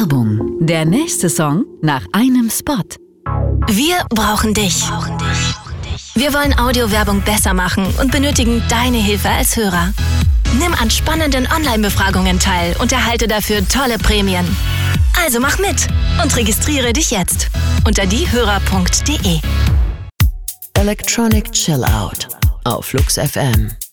Werbung. Der nächste Song nach einem Spot. Wir brauchen dich. Wir wollen Audiowerbung besser machen und benötigen deine Hilfe als Hörer. Nimm an spannenden Online-Befragungen teil und erhalte dafür tolle Prämien. Also mach mit und registriere dich jetzt unter diehörer.de. Electronic Chill Out auf Flux FM.